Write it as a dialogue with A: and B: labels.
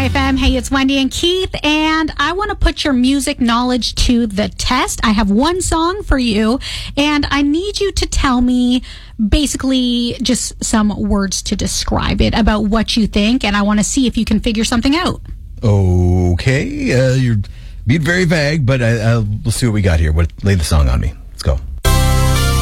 A: Toronto FM. Hey, it's Wendy and Keith, and I want to put your music knowledge to the test. I have one song for you, and I need you to tell me basically just some words to describe it, about what you think, and I want to see if you can figure something out.
B: Okay, you're being very vague, but we'll see what we got here. Lay the song on me.